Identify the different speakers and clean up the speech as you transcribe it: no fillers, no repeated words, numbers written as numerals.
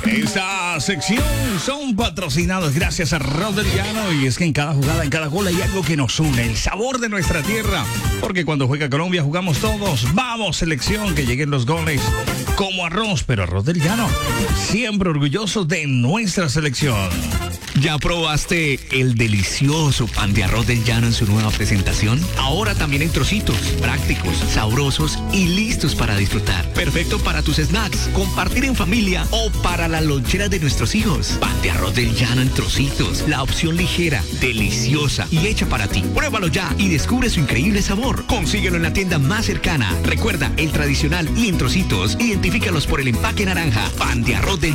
Speaker 1: Esta sección son patrocinados gracias a Arroz del Llano, y es que en cada jugada, en cada gol hay algo que nos une, el sabor de nuestra tierra, porque cuando juega Colombia jugamos todos. Vamos, selección, que lleguen los goles como arroz, pero Arroz del Llano, siempre orgullosos de nuestra selección.
Speaker 2: ¿Ya probaste el delicioso pan de Arroz del Llano en su nueva presentación? Ahora también en trocitos, prácticos, sabrosos y listos para disfrutar. Perfecto para tus snacks, compartir en familia o para la lonchera de nuestros hijos. Pan de Arroz del Llano en trocitos, la opción ligera, deliciosa y hecha para ti. Pruébalo ya y descubre su increíble sabor. Consíguelo en la tienda más cercana. Recuerda, el tradicional y en trocitos, identifícalos por el empaque naranja. Pan de Arroz del